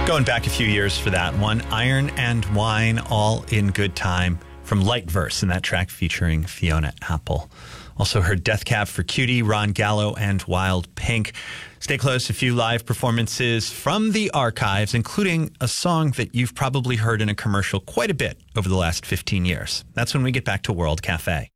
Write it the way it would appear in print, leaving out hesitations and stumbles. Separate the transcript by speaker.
Speaker 1: Going back a few years for that one, Iron and Wine, All in Good Time from Light Verse, and that track featuring Fiona Apple. Also heard Death Cab for Cutie, Ron Gallo, and Wild Pink. Stay close, a few live performances from the archives, including a song that you've probably heard in a commercial quite a bit over the last 15 years. That's when we get back to World Cafe.